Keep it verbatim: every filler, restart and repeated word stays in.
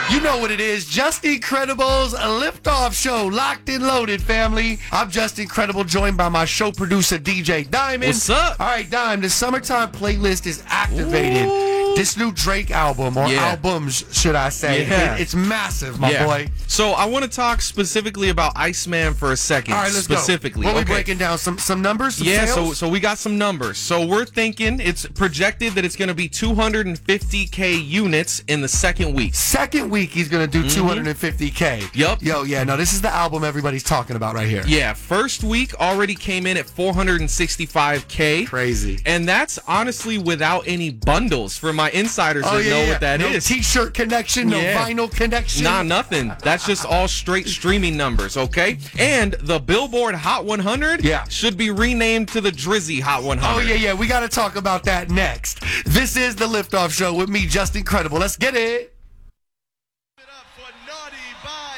You know what it is. Just Incredible's Liftoff Show. Locked and loaded, family. I'm Just Incredible, joined by my show producer, D J Diamond. What's up? All right, Dime, the summertime playlist is activated. Ooh. This new Drake album, or yeah. albums, should I say. Yeah. It, it's massive, my yeah. boy. So I want to talk specifically about Iceman for a second. All right, let's specifically. go. What are we okay. breaking down? Some some numbers? Some yeah, sales? so so we got some numbers. So we're thinking it's projected that it's going to be two hundred fifty K units in the second week. Second week, he's going to do Mm-hmm. two hundred fifty K. Yup. Yo, yeah, no, this is the album everybody's talking about right here. Yeah, first week already came in at four hundred sixty-five K. Crazy. And that's honestly without any bundles for my insiders Oh, that yeah, know yeah. what that no is. No T-shirt connection, no Yeah. vinyl connection. Nah, nothing. That's just all straight streaming numbers, okay? And the Billboard Hot one hundred Yeah. should be renamed to the Drizzy Hot one hundred. Oh, yeah, yeah. We got to talk about that next. This is the Liftoff Show with me, Just Incredible. Let's get it. Up for Naughty by